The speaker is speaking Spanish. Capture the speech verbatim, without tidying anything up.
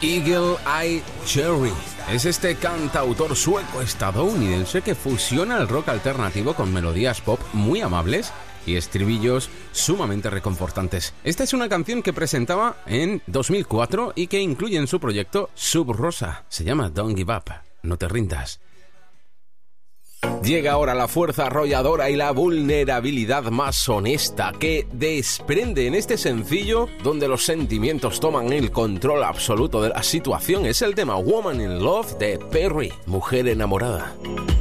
Eagle Eye Cherry es este cantautor sueco-estadounidense que fusiona el rock alternativo con melodías pop muy amables y estribillos sumamente reconfortantes. Esta es una canción que presentaba en dos mil cuatro y que incluye en su proyecto Sub Rosa. Se llama Don't Give Up, no te rindas. Llega ahora la fuerza arrolladora y la vulnerabilidad más honesta que desprende en este sencillo donde los sentimientos toman el control absoluto de la situación. Es el tema Woman in Love de Perry, Mujer Enamorada.